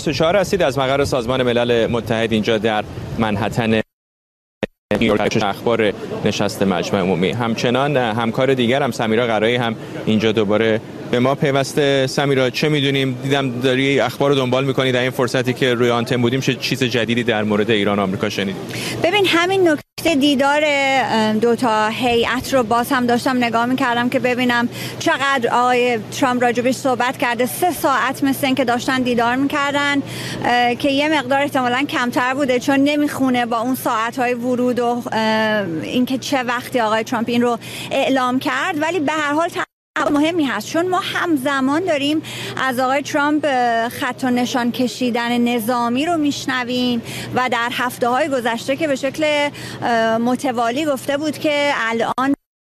24 هستید از مقر سازمان ملل متحد اینجا در منهتن نیویورک. اخبار نشست مجمع عمومی. همچنان همکار دیگر هم سمیرا قرایی هم اینجا دوباره به ما پیوسته. سمیرا چه میدونیم؟ دیدم داری اخبار رو دنبال میکنی. در این فرصتی که روی آنتن بودیم چه چیز جدیدی در مورد ایران و آمریکا شنیدیم؟ ببین همین نکته دیدار دو تا هیئت رو باز هم داشتم نگاه میکردم که ببینم چقدر آقای ترامپ راجبش صحبت کرده. 3 ساعت مثل این که داشتن دیدار میکردن که یه مقدار احتمالاً کمتر بوده چون نمیخونه با اون ساعتهای ورود و اینکه چه وقتی آقای ترامپ این رو اعلام کرد. ولی به هر حال مهمی هست چون ما همزمان داریم از آقای ترامپ خط و نشان کشیدن نظامی رو میشنویم و در هفته‌های گذشته که به شکل متوالی گفته بود که الان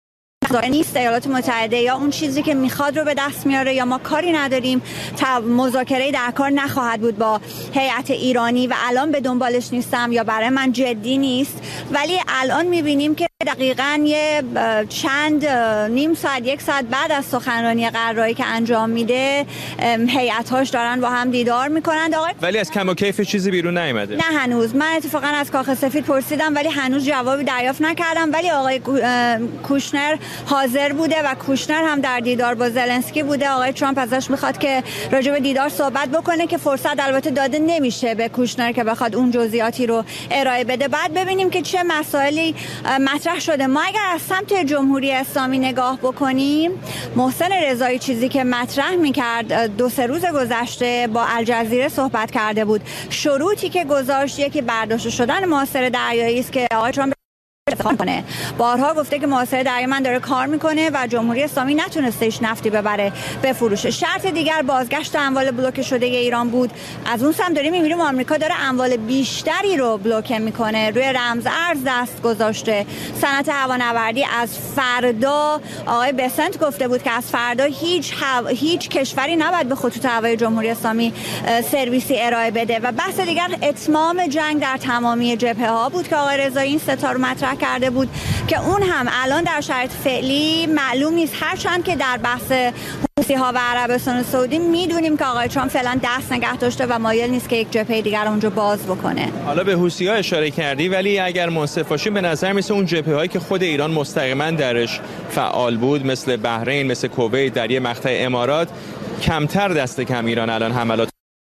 نیست ایالات متحده یا اون چیزی که میخواد رو به دست میاره یا ما کاری نداریم، مذاکره در کار نخواهد بود با هیئت ایرانی و الان به دنبالش نیستم یا برای من جدی نیست. ولی الان میبینیم که دقیقاً یه چند نیم ساعت 1 ساعت بعد از سخنرانی قراری که انجام میده هیئت‌هاش دارن با هم دیدار میکنن. ولی از کم و کیف چیزی بیرون نیومده. نه هنوز. من اتفاقا از کاخ سفید پرسیدم ولی هنوز جوابی دریافت نکردم. ولی آقای کوشنر حاضر بوده و کوشنر هم در دیدار با زلنسکی بوده. آقای ترامپ ازش میخواد که راجع به دیدار صحبت بکنه که فرصت البته داده نمیشه به کوشنر که بخواد اون جزئیاتی رو ارائه بده. بعد ببینیم که چه مسائلی مطرح شده. ما اگر از سمت جمهوری اسلامی نگاه بکنیم، محسن رضایی چیزی که مطرح میکرد 2-3 روز گذشته با الجزیره صحبت کرده بود. شروطی که گذاشت یکی برداشته شدن محاصره دریایی است که آقای ترامپ کنه. بارها گفته که محاصره دریایی من داره کار میکنه و جمهوری اسلامی نتونسته هیچ نفتی ببره بفروشه. شرط دیگر بازگشت اموال بلوکه شده ایران بود. از اون سمت داریم میبینیم آمریکا داره اموال بیشتری رو بلوکه میکنه، روی رمز ارز دست گذاشته. صنعت هوانوردی از فردا آقای بسنت گفته بود که از فردا هیچ کشوری نباید به خطوط هوایی جمهوری اسلامی سرویسی ارائه بده. و بحث دیگر اتمام جنگ در تمامی جبهه‌ها بود که آقای رضایی این ستا رو مطرح کرده بود که اون هم الان در شرایط فعلی معلوم نیست. هرچند که در بحث حوثی‌ها و عربستان سعودی میدونیم که آقای ترامپ فعلا دست نگه داشته و مایل نیست که یک جبهه دیگر اونجا باز بکنه. حالا به حوثی‌ها اشاره کردی ولی اگر منصف باشیم به نظر میسه اون جبهه‌هایی که خود ایران مستقیما درش فعال بود مثل بحرین، مثل کویت، در یه مقطع امارات، کمتر دست کم ایران الان حملات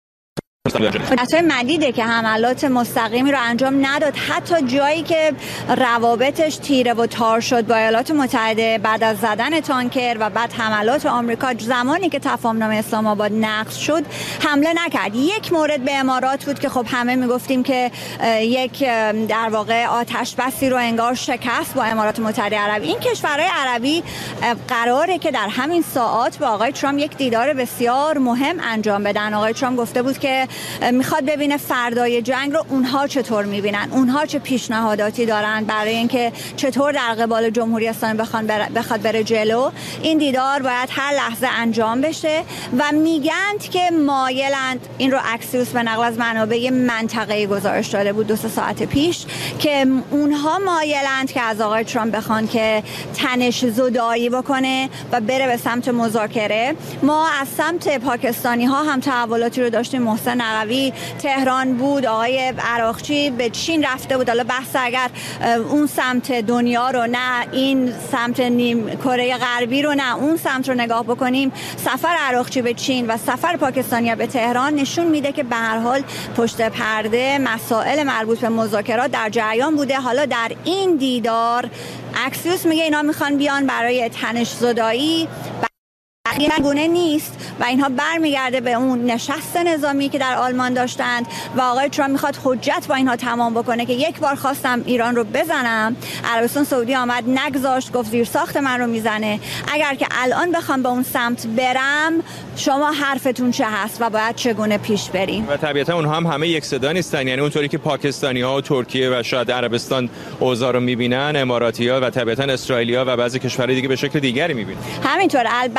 نتایج مدیده که حملات مستقیمی رو انجام نداد. حتی جایی که روابطش تیره و تار شد با ایالات متحده بعد از زدن تانکر و بعد حملات آمریکا، زمانی که تفاهمنامه اسلام آباد نقض شد حمله نکرد. یک مورد به امارات بود که خب همه میگفتیم که یک در واقع آتش بسی رو انگار شکست با امارات متحده عربی. این کشورهای عربی قراره که در همین ساعات با آقای ترامپ یک دیدار بسیار مهم انجام بدن. آقای ترامپ گفته بود که میخواد ببینه فردای جنگ رو اونها چطور میبینن، اونها چه پیشنهاداتی دارن برای اینکه چطور در قبال جمهوری اسلامی بخواد بره جلو. این دیدار باید هر لحظه انجام بشه و میگند که مایلند، این رو اکسیوس به نقل از منابع منطقه‌ای گزارش داده بود 2-3 ساعت پیش، که اونها مایلند که از آقای ترامپ بخوان که تنش زدایی بکنه و بره به سمت مذاکره. ما از سمت پاکستانی ها هم تحولاتی رو داشتیم. محسن نقوی تهران بود، آقای عراقچی به چین رفته بود. حالا بحث اگر اون سمت دنیا رو، نه این سمت نیم کره غربی رو، نه اون سمت رو نگاه بکنیم، سفر عراقچی به چین و سفر پاکستانی‌ها به تهران نشون میده که به هر حال پشت پرده مسائل مربوط به مذاکرات در جریان بوده. حالا در این دیدار اکسیوس میگه اینا میخوان بیان برای تنش زدایی، این گونه نیست و اینها برمیگرده به اون نشست نظامی که در آلمان داشتند و آقای ترامپ میخواد حجت با اینها تمام بکنه که یک بار خواستم ایران رو بزنم، عربستان سعودی آمد نگذاشت، گفت زیر ساخت من رو میزنه. اگر که الان بخوام به اون سمت برم، شما حرفتون چه هست و باید چگونه پیش بریم؟ و طبیعتا اونها هم همه یک صدا نیستن، یعنی اونطوری که پاکستانی‌ها و ترکیه و شاید عربستان اوضاع رو میبینن، اماراتی‌ها و طبیعتا اسرائیلی‌ها و بعضی کشورهای دیگه به شکل دیگری میبینن. همینطور. البته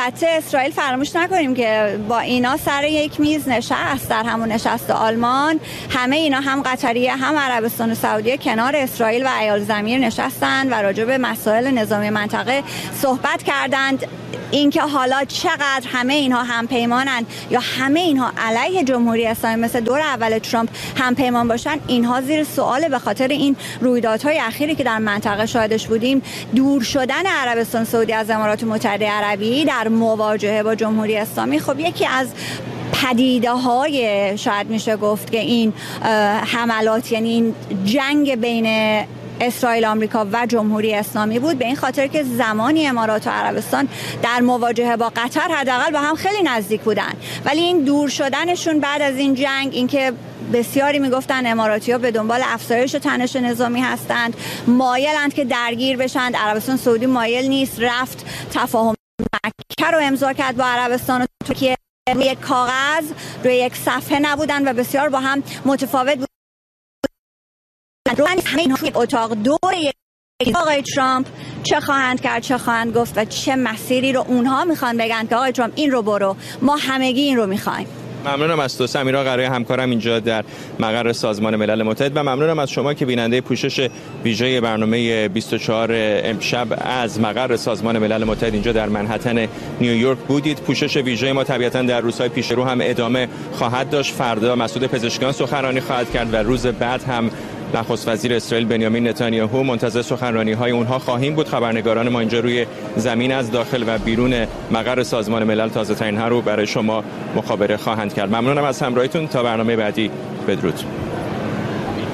اسرائیل فراموش نکنیم که با اینا سر یک میز نشست، در همون نشست آلمان همه اینا هم قطریه هم عربستان سعودی کنار اسرائیل و ایال ضمیر نشستند و راجع به مسائل نظامی منطقه صحبت کردند. اینکه حالا چقدر همه اینها همپیمانند یا همه اینها علیه جمهوری اسلامی مثل دور اول ترامپ همپیمان باشن، اینها زیر سوال به خاطر این رویدادهای اخیری که در منطقه شاهدش بودیم. دور شدن عربستان سعودی از امارات متحده عربی در مواجهه با جمهوری اسلامی خب یکی از پدیده‌های شاید میشه گفت که این حملات، یعنی این جنگ بین اسرائیل، آمریکا و جمهوری اسلامی بود، به این خاطر که زمانی امارات و عربستان در مواجهه با قطر حداقل با هم خیلی نزدیک بودن، ولی این دور شدنشون بعد از این جنگ، اینکه بسیاری میگفتن اماراتی‌ها به دنبال افزایش تنش نظامی هستند، مایلند که درگیر بشند. عربستان سعودی مایل نیست، رفت تفاهم مکه رو امضا کرد با عربستان و ترکیه، روی یک کاغذ، روی یک صفحه نبودن و بسیار با هم متفاوت بودن. همه اینها توی اتاق دور آقای ترامپ چه خواهند کرد، چه خواهند گفت و چه مسیری رو اونها میخوان بگن که آقای ترامپ این رو برو، ما همگی این رو میخوایم. ممنونم از تو سمیرا قرایی، همکارم اینجا در مقر سازمان ملل متحد، و ممنونم از شما که بیننده پوشش ویژه برنامه 24 امشب از مقر سازمان ملل متحد اینجا در منهتن نیویورک بودید. پوشش ویژه ما طبیعتا در روزهای پیش رو هم ادامه خواهد داشت. فردا مسعود پزشکیان سخنرانی خواهد کرد و روز بعد هم نخست وزیر اسرائیل بنیامین نتانیاهو. منتظر سخنرانی‌های اونها خواهیم بود. خبرنگاران ما اینجا روی زمین از داخل و بیرون مقر سازمان ملل تازه‌ترین‌ها رو برای شما مخابره خواهند کرد. ممنونم از همراهیتون. تا برنامه بعدی، بدرود.